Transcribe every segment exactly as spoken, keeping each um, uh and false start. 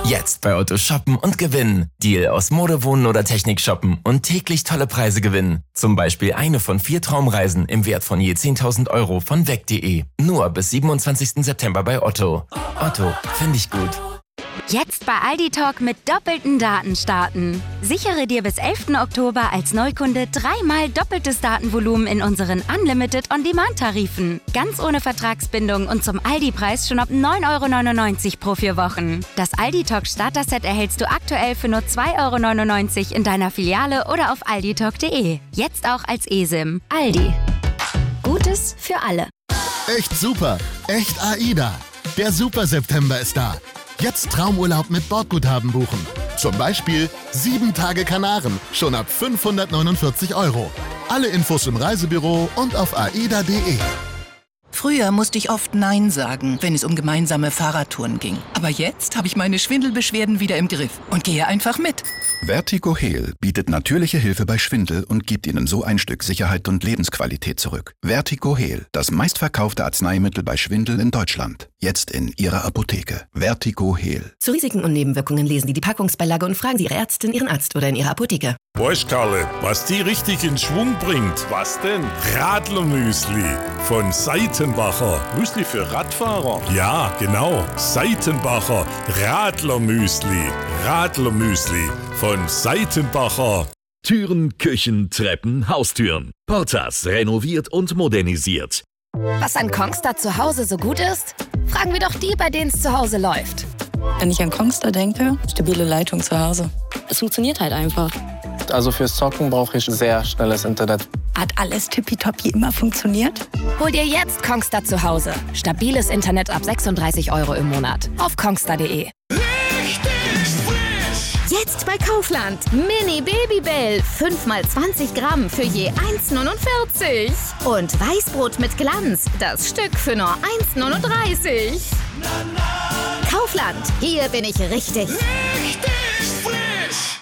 Jetzt bei Otto shoppen und gewinnen. Deal aus Mode, Wohnen oder Technik shoppen und täglich tolle Preise gewinnen. Zum Beispiel eine von vier Traumreisen im Wert von je zehntausend Euro von weg punkt de. Nur bis siebenundzwanzigsten September bei Otto. Otto, finde ich gut. Jetzt bei Aldi Talk mit doppelten Daten starten. Sichere dir bis elften Oktober als Neukunde dreimal doppeltes Datenvolumen in unseren Unlimited On-Demand-Tarifen. Ganz ohne Vertragsbindung und zum Aldi-Preis schon ab neun Euro neunundneunzig pro vier Wochen. Das Aldi Talk Starter-Set erhältst du aktuell für nur zwei Euro neunundneunzig in deiner Filiale oder auf alditalk punkt de. Jetzt auch als eSIM. Aldi. Gutes für alle. Echt super. Echt AIDA. Der Super-September ist da. Jetzt Traumurlaub mit Bordguthaben buchen. Zum Beispiel sieben Tage Kanaren, schon ab fünfhundertneunundvierzig Euro. Alle Infos im Reisebüro und auf aida punkt de. Früher musste ich oft Nein sagen, wenn es um gemeinsame Fahrradtouren ging. Aber jetzt habe ich meine Schwindelbeschwerden wieder im Griff und gehe einfach mit. Vertigo Heal bietet natürliche Hilfe bei Schwindel und gibt Ihnen so ein Stück Sicherheit und Lebensqualität zurück. Vertigo Heal, das meistverkaufte Arzneimittel bei Schwindel in Deutschland. Jetzt in Ihrer Apotheke. Vertigo Heal. Zu Risiken und Nebenwirkungen lesen Sie die Packungsbeilage und fragen Sie Ihre Ärztin, Ihren Arzt oder in Ihrer Apotheke. Weißt Karle, was die richtig in Schwung bringt? Was denn? Radlermüsli von Seitenbacher. Müsli für Radfahrer? Ja, genau. Seitenbacher Radlermüsli. Radlermüsli von Seitenbacher. Türen, Küchen, Treppen, Haustüren. Portas renoviert und modernisiert. Was an Kongstar zu Hause so gut ist? Fragen wir doch die, bei denen es zu Hause läuft. Wenn ich an Kongstar denke, stabile Leitung zu Hause. Es funktioniert halt einfach. Also fürs Zocken brauche ich sehr schnelles Internet. Hat alles tippitoppi immer funktioniert? Hol dir jetzt Kongstar zu Hause. Stabiles Internet ab sechsunddreißig Euro im Monat. Auf kongstar punkt de. Jetzt bei Kaufland. Mini Babybell. fünf mal zwanzig Gramm für je eins neunundvierzig. Und Weißbrot mit Glanz. Das Stück für nur eins neununddreißig. Kaufland. Hier bin ich richtig. Richtig frisch.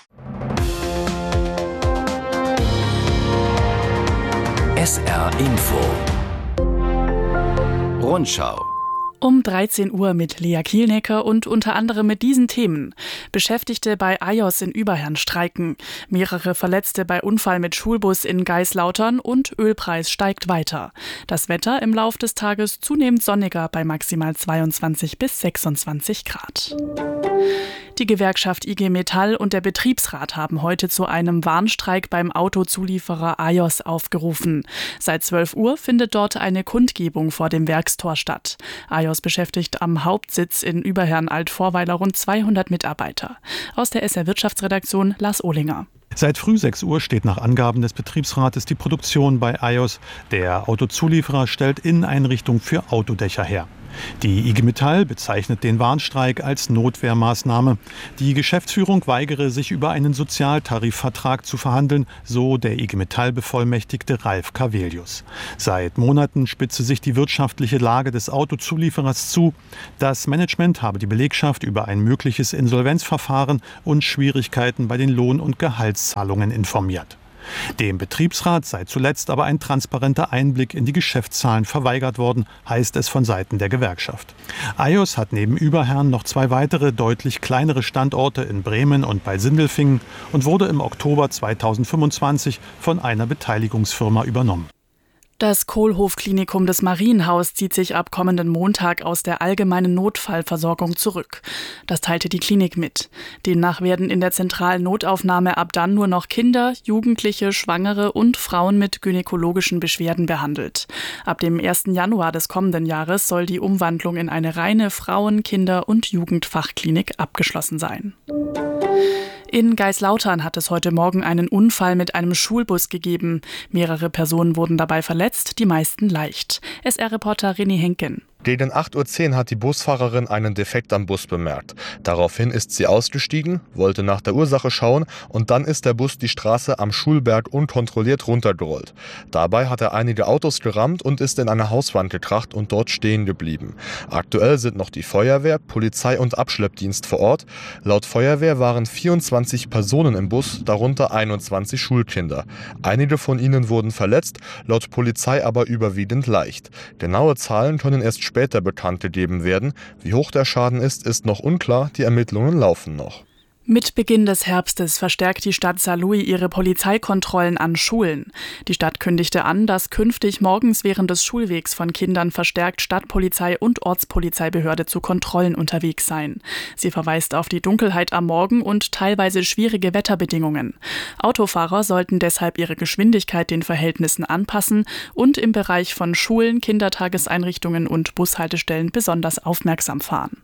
S R Info. Rundschau. Um dreizehn Uhr mit Lea Kielnecker und unter anderem mit diesen Themen. Beschäftigte bei A J O S in Überherrn streiken. Mehrere Verletzte bei Unfall mit Schulbus in Geislautern und Ölpreis steigt weiter. Das Wetter im Lauf des Tages zunehmend sonniger bei maximal zweiundzwanzig bis sechsundzwanzig Grad. Die Gewerkschaft I G Metall und der Betriebsrat haben heute zu einem Warnstreik beim Autozulieferer A J O S aufgerufen. Seit zwölf Uhr findet dort eine Kundgebung vor dem Werkstor statt. A J O S beschäftigt am Hauptsitz in Überherrn-Altvorweiler rund zweihundert Mitarbeiter. Aus der S R-Wirtschaftsredaktion Lars Ohlinger. Seit früh sechs Uhr steht nach Angaben des Betriebsrates die Produktion bei A J O S. Der Autozulieferer stellt Inneneinrichtungen für Autodächer her. Die I G Metall bezeichnet den Warnstreik als Notwehrmaßnahme. Die Geschäftsführung weigere sich über einen Sozialtarifvertrag zu verhandeln, so der I G Metall-Bevollmächtigte Ralf Cavelius. Seit Monaten spitze sich die wirtschaftliche Lage des Autozulieferers zu. Das Management habe die Belegschaft über ein mögliches Insolvenzverfahren und Schwierigkeiten bei den Lohn- und Gehaltszahlungen informiert. Dem Betriebsrat sei zuletzt aber ein transparenter Einblick in die Geschäftszahlen verweigert worden, heißt es von Seiten der Gewerkschaft. A J O S hat neben Überherrn noch zwei weitere deutlich kleinere Standorte in Bremen und bei Sindelfingen und wurde im Oktober zweitausendfünfundzwanzig von einer Beteiligungsfirma übernommen. Das Kohlhof-Klinikum des Marienhaus zieht sich ab kommenden Montag aus der allgemeinen Notfallversorgung zurück. Das teilte die Klinik mit. Demnach werden in der zentralen Notaufnahme ab dann nur noch Kinder, Jugendliche, Schwangere und Frauen mit gynäkologischen Beschwerden behandelt. Ab dem ersten Januar des kommenden Jahres soll die Umwandlung in eine reine Frauen-, Kinder- und Jugendfachklinik abgeschlossen sein. In Geislautern hat es heute Morgen einen Unfall mit einem Schulbus gegeben. Mehrere Personen wurden dabei verletzt, die meisten leicht. S R-Reporter René Henken. Gegen acht Uhr zehn hat die Busfahrerin einen Defekt am Bus bemerkt. Daraufhin ist sie ausgestiegen, wollte nach der Ursache schauen und dann ist der Bus die Straße am Schulberg unkontrolliert runtergerollt. Dabei hat er einige Autos gerammt und ist in eine Hauswand gekracht und dort stehen geblieben. Aktuell sind noch die Feuerwehr, Polizei und Abschleppdienst vor Ort. Laut Feuerwehr waren vierundzwanzig Personen im Bus, darunter einundzwanzig Schulkinder. Einige von ihnen wurden verletzt, laut Polizei aber überwiegend leicht. Genaue Zahlen können erst später später bekannt gegeben werden. Wie hoch der Schaden ist, ist noch unklar, die Ermittlungen laufen noch. Mit Beginn des Herbstes verstärkt die Stadt Saarlouis ihre Polizeikontrollen an Schulen. Die Stadt kündigte an, dass künftig morgens während des Schulwegs von Kindern verstärkt Stadtpolizei und Ortspolizeibehörde zu Kontrollen unterwegs seien. Sie verweist auf die Dunkelheit am Morgen und teilweise schwierige Wetterbedingungen. Autofahrer sollten deshalb ihre Geschwindigkeit den Verhältnissen anpassen und im Bereich von Schulen, Kindertageseinrichtungen und Bushaltestellen besonders aufmerksam fahren.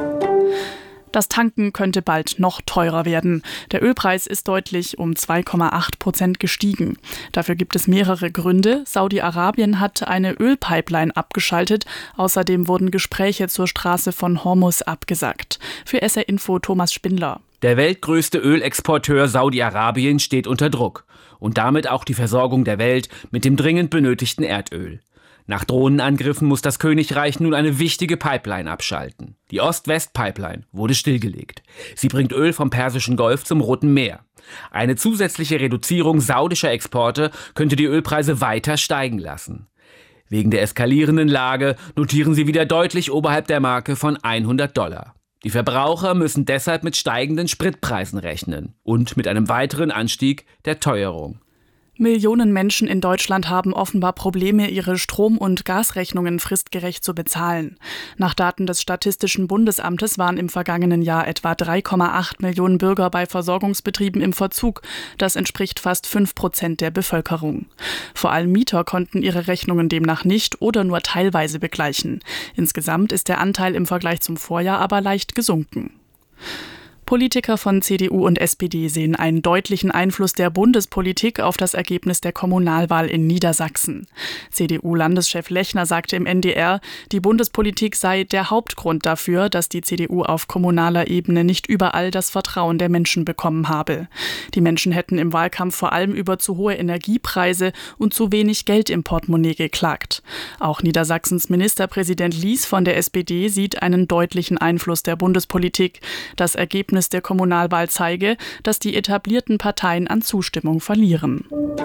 Das Tanken könnte bald noch teurer werden. Der Ölpreis ist deutlich um zwei Komma acht Prozent gestiegen. Dafür gibt es mehrere Gründe. Saudi-Arabien hat eine Ölpipeline abgeschaltet. Außerdem wurden Gespräche zur Straße von Hormuz abgesagt. Für S R Info Thomas Spindler. Der weltgrößte Ölexporteur Saudi-Arabien steht unter Druck. Und damit auch die Versorgung der Welt mit dem dringend benötigten Erdöl. Nach Drohnenangriffen muss das Königreich nun eine wichtige Pipeline abschalten. Die Ost-West-Pipeline wurde stillgelegt. Sie bringt Öl vom Persischen Golf zum Roten Meer. Eine zusätzliche Reduzierung saudischer Exporte könnte die Ölpreise weiter steigen lassen. Wegen der eskalierenden Lage notieren sie wieder deutlich oberhalb der Marke von hundert Dollar. Die Verbraucher müssen deshalb mit steigenden Spritpreisen rechnen und mit einem weiteren Anstieg der Teuerung. Millionen Menschen in Deutschland haben offenbar Probleme, ihre Strom- und Gasrechnungen fristgerecht zu bezahlen. Nach Daten des Statistischen Bundesamtes waren im vergangenen Jahr etwa drei Komma acht Millionen Bürger bei Versorgungsbetrieben im Verzug. Das entspricht fast fünf Prozent der Bevölkerung. Vor allem Mieter konnten ihre Rechnungen demnach nicht oder nur teilweise begleichen. Insgesamt ist der Anteil im Vergleich zum Vorjahr aber leicht gesunken. Politiker von C D U und S P D sehen einen deutlichen Einfluss der Bundespolitik auf das Ergebnis der Kommunalwahl in Niedersachsen. C D U-Landeschef Lechner sagte im N D R, die Bundespolitik sei der Hauptgrund dafür, dass die C D U auf kommunaler Ebene nicht überall das Vertrauen der Menschen bekommen habe. Die Menschen hätten im Wahlkampf vor allem über zu hohe Energiepreise und zu wenig Geld im Portemonnaie geklagt. Auch Niedersachsens Ministerpräsident Lies von der S P D sieht einen deutlichen Einfluss der Bundespolitik. Das Ergebnis der Kommunalwahl zeige, dass die etablierten Parteien an Zustimmung verlieren.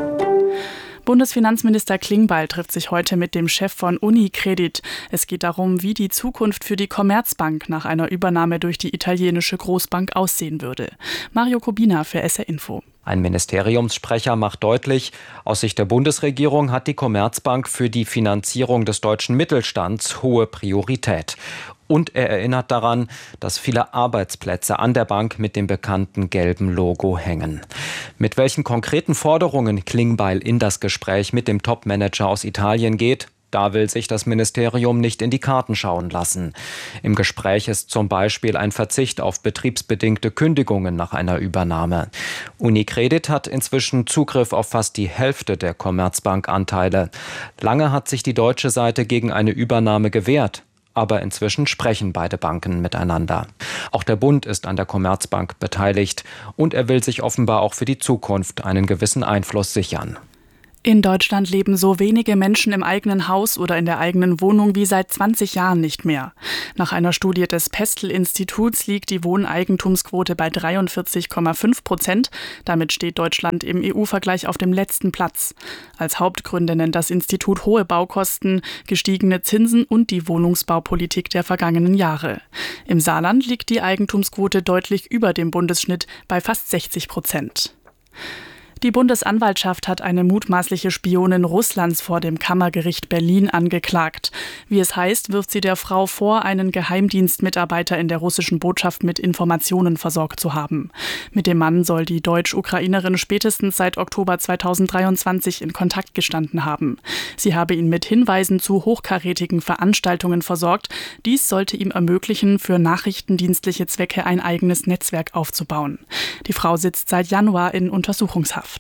Bundesfinanzminister Klingbeil trifft sich heute mit dem Chef von UniCredit. Es geht darum, wie die Zukunft für die Commerzbank nach einer Übernahme durch die italienische Großbank aussehen würde. Mario Kubina für S R Info. Ein Ministeriumssprecher macht deutlich, aus Sicht der Bundesregierung hat die Commerzbank für die Finanzierung des deutschen Mittelstands hohe Priorität. Und er erinnert daran, dass viele Arbeitsplätze an der Bank mit dem bekannten gelben Logo hängen. Mit welchen konkreten Forderungen Klingbeil in das Gespräch mit dem Topmanager aus Italien geht, da will sich das Ministerium nicht in die Karten schauen lassen. Im Gespräch ist zum Beispiel ein Verzicht auf betriebsbedingte Kündigungen nach einer Übernahme. UniCredit hat inzwischen Zugriff auf fast die Hälfte der Commerzbank-Anteile. Lange hat sich die deutsche Seite gegen eine Übernahme gewehrt. Aber inzwischen sprechen beide Banken miteinander. Auch der Bund ist an der Commerzbank beteiligt und er will sich offenbar auch für die Zukunft einen gewissen Einfluss sichern. In Deutschland leben so wenige Menschen im eigenen Haus oder in der eigenen Wohnung wie seit zwanzig Jahren nicht mehr. Nach einer Studie des Pestel-Instituts liegt die Wohneigentumsquote bei dreiundvierzig Komma fünf Prozent. Damit steht Deutschland im E U-Vergleich auf dem letzten Platz. Als Hauptgründe nennt das Institut hohe Baukosten, gestiegene Zinsen und die Wohnungsbaupolitik der vergangenen Jahre. Im Saarland liegt die Eigentumsquote deutlich über dem Bundesschnitt bei fast sechzig Prozent. Die Bundesanwaltschaft hat eine mutmaßliche Spionin Russlands vor dem Kammergericht Berlin angeklagt. Wie es heißt, wirft sie der Frau vor, einen Geheimdienstmitarbeiter in der russischen Botschaft mit Informationen versorgt zu haben. Mit dem Mann soll die Deutsch-Ukrainerin spätestens seit Oktober zweitausenddreiundzwanzig in Kontakt gestanden haben. Sie habe ihn mit Hinweisen zu hochkarätigen Veranstaltungen versorgt. Dies sollte ihm ermöglichen, für nachrichtendienstliche Zwecke ein eigenes Netzwerk aufzubauen. Die Frau sitzt seit Januar in Untersuchungshaft.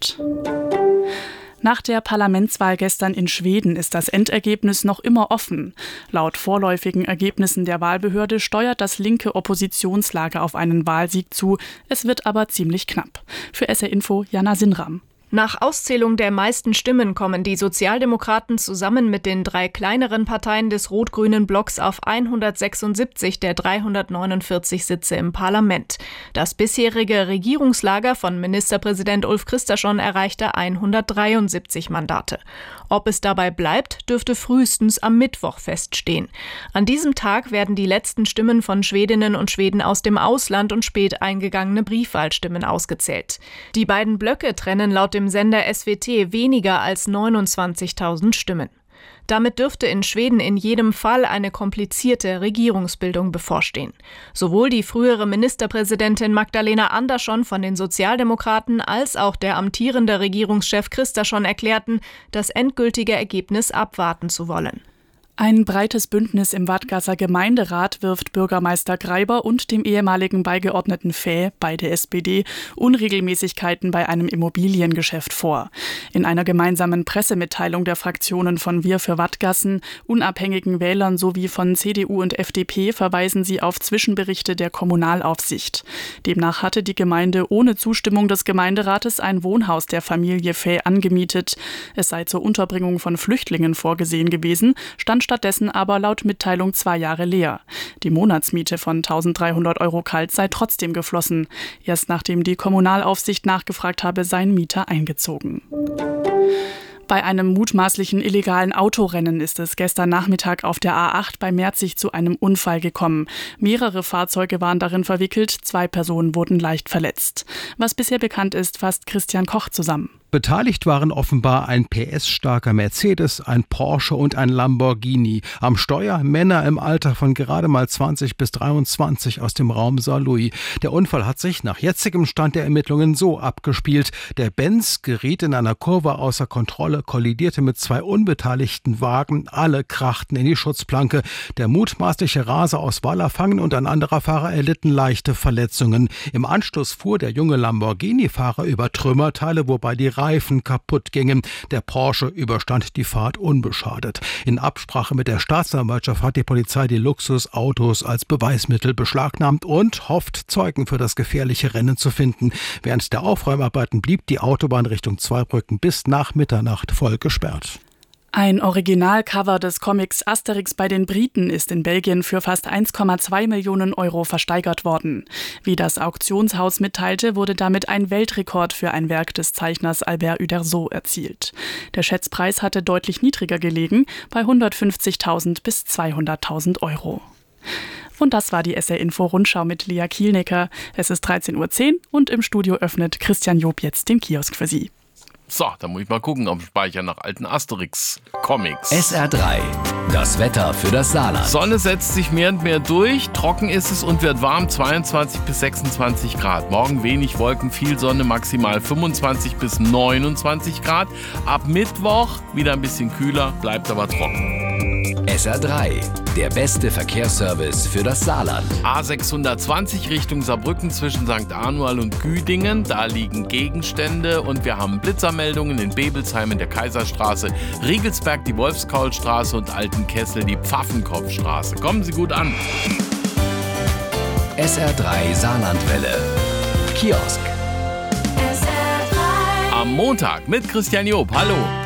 Nach der Parlamentswahl gestern in Schweden ist das Endergebnis noch immer offen. Laut vorläufigen Ergebnissen der Wahlbehörde steuert das linke Oppositionslager auf einen Wahlsieg zu. Es wird aber ziemlich knapp. Für S R Info Jana Sinram. Nach Auszählung der meisten Stimmen kommen die Sozialdemokraten zusammen mit den drei kleineren Parteien des rot-grünen Blocks auf hundertsechsundsiebzig der dreihundertneunundvierzig Sitze im Parlament. Das bisherige Regierungslager von Ministerpräsident Ulf Kristersson erreichte hundertdreiundsiebzig Mandate. Ob es dabei bleibt, dürfte frühestens am Mittwoch feststehen. An diesem Tag werden die letzten Stimmen von Schwedinnen und Schweden aus dem Ausland und spät eingegangene Briefwahlstimmen ausgezählt. Die beiden Blöcke trennen laut dem Sender S W T weniger als neunundzwanzigtausend Stimmen. Damit dürfte in Schweden in jedem Fall eine komplizierte Regierungsbildung bevorstehen. Sowohl die frühere Ministerpräsidentin Magdalena Andersson von den Sozialdemokraten als auch der amtierende Regierungschef Kristersson erklärten, das endgültige Ergebnis abwarten zu wollen. Ein breites Bündnis im Wadgasser Gemeinderat wirft Bürgermeister Greiber und dem ehemaligen Beigeordneten Fäh, beide S P D, Unregelmäßigkeiten bei einem Immobiliengeschäft vor. In einer gemeinsamen Pressemitteilung der Fraktionen von Wir für Wadgassen, unabhängigen Wählern sowie von C D U und F D P verweisen sie auf Zwischenberichte der Kommunalaufsicht. Demnach hatte die Gemeinde ohne Zustimmung des Gemeinderates ein Wohnhaus der Familie Fäh angemietet. Es sei zur Unterbringung von Flüchtlingen vorgesehen gewesen, stand stattdessen aber laut Mitteilung zwei Jahre leer. Die Monatsmiete von eintausenddreihundert Euro kalt sei trotzdem geflossen. Erst nachdem die Kommunalaufsicht nachgefragt habe, seien Mieter eingezogen. Bei einem mutmaßlichen illegalen Autorennen ist es gestern Nachmittag auf der A acht bei Merzig zu einem Unfall gekommen. Mehrere Fahrzeuge waren darin verwickelt, zwei Personen wurden leicht verletzt. Was bisher bekannt ist, fasst Christian Koch zusammen. Beteiligt waren offenbar ein P S-starker Mercedes, ein Porsche und ein Lamborghini. Am Steuer Männer im Alter von gerade mal zwanzig bis dreiundzwanzig aus dem Raum Saarlouis. Der Unfall hat sich nach jetzigem Stand der Ermittlungen so abgespielt. Der Benz geriet in einer Kurve außer Kontrolle, kollidierte mit zwei unbeteiligten Wagen. Alle krachten in die Schutzplanke. Der mutmaßliche Raser aus Wallerfangen und ein anderer Fahrer erlitten leichte Verletzungen. Im Anschluss fuhr der junge Lamborghini-Fahrer über Trümmerteile, wobei die Reifen kaputt gingen. Der Porsche überstand die Fahrt unbeschadet. In Absprache mit der Staatsanwaltschaft hat die Polizei die Luxusautos als Beweismittel beschlagnahmt und hofft, Zeugen für das gefährliche Rennen zu finden. Während der Aufräumarbeiten blieb die Autobahn Richtung Zweibrücken bis nach Mitternacht voll gesperrt. Ein Originalcover des Comics Asterix bei den Briten ist in Belgien für fast eins Komma zwei Millionen Euro versteigert worden. Wie das Auktionshaus mitteilte, wurde damit ein Weltrekord für ein Werk des Zeichners Albert Uderzo erzielt. Der Schätzpreis hatte deutlich niedriger gelegen, bei hundertfünfzigtausend bis zweihunderttausend Euro. Und das war die S R-Info-Rundschau mit Lea Kielnecker. Es ist dreizehn Uhr zehn und im Studio öffnet Christian Job jetzt den Kiosk für Sie. So, da muss ich mal gucken am Speicher nach alten Asterix-Comics. S R drei, das Wetter für das Saarland. Sonne setzt sich mehr und mehr durch, trocken ist es und wird warm, zweiundzwanzig bis sechsundzwanzig Grad. Morgen wenig Wolken, viel Sonne, maximal fünfundzwanzig bis neunundzwanzig Grad. Ab Mittwoch wieder ein bisschen kühler, bleibt aber trocken. S R drei, der beste Verkehrsservice für das Saarland. A sechshundertzwanzig Richtung Saarbrücken zwischen Sankt Anual und Güdingen. Da liegen Gegenstände und wir haben Blitzermeldungen in Bebelsheim in der Kaiserstraße, Riegelsberg die Wolfskaulstraße und Altenkessel die Pfaffenkopfstraße. Kommen Sie gut an. S R drei Saarlandwelle. Kiosk. Am Montag mit Christian Job. Hallo.